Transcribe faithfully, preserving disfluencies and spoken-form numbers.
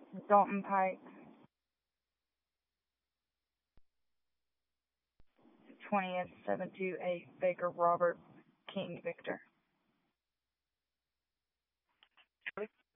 Dalton Pike. twentieth, seven two eight, Baker Robert, King Victor.